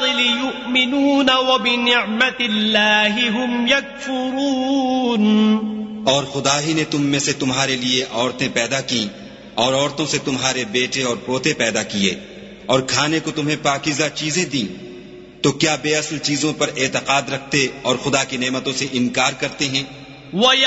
बिल-बातिल यु'मिनून व बिनि'मतिल्लाहि हुम यकफुरून। और खुदा ही ने तुम में से तुम्हारे लिए औरतें पैदा की और औरतों से तुम्हारे बेटे और पोते पैदा किए और खाने को तुम्हें पाकीज़ा चीजें दी, तो क्या बेअसल चीजों पर एतकाद रखते और खुदा की नेमतों से इनकार करते हैं?